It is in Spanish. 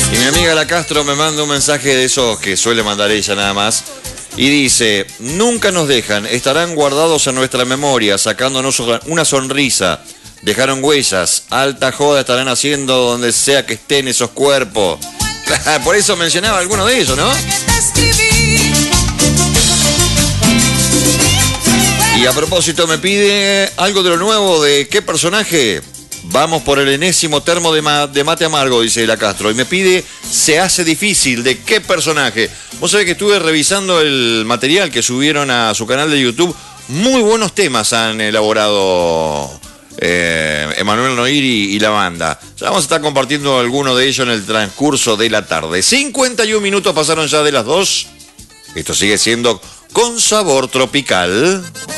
Y mi amiga La Castro me manda un mensaje de esos que suele mandar ella nada más. Y dice, nunca nos dejan, estarán guardados en nuestra memoria, sacándonos una sonrisa. Dejaron huellas, alta joda estarán haciendo donde sea que estén esos cuerpos. Por eso mencionaba alguno de ellos, ¿no? Y a propósito me pide algo de lo nuevo de qué personaje. Vamos por el enésimo termo de mate amargo, dice La Castro. Y me pide Se hace difícil, ¿de qué personaje? Vos sabés que estuve revisando el material que subieron a su canal de YouTube. Muy buenos temas han elaborado Emanuel Noiri y la banda. Ya vamos a estar compartiendo alguno de ellos en el transcurso de la tarde. 51 minutos pasaron ya de las 2. Esto sigue siendo Con Sabor Tropical.